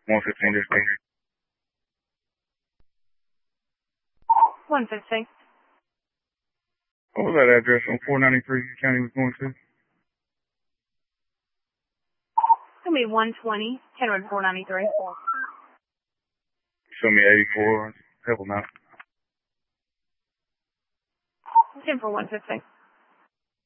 115 dispatch. 115. What was that address on 493 you county was going to? It's going to be 120, Kenwood 493. Show me 84. Help them out. 10 for 115.